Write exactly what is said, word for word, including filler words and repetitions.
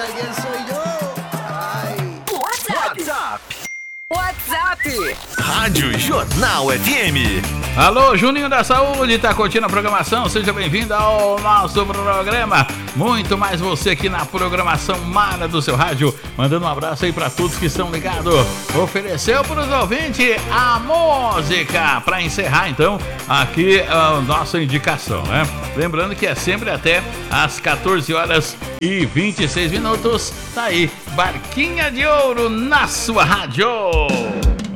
adivina quién soy yo. Ay. WhatsApp. WhatsApp. Rádio Jornal F M. Alô, Juninho da Saúde, tá curtindo a programação? Seja bem-vindo ao nosso programa. Muito mais você aqui na programação Mara do seu rádio. Mandando um abraço aí pra todos que estão ligados. Ofereceu pros ouvintes a música pra encerrar, então, aqui a nossa indicação, né? Lembrando que é sempre até às quatorze horas e vinte e seis minutos. Tá aí, Barquinha de Ouro na sua rádio.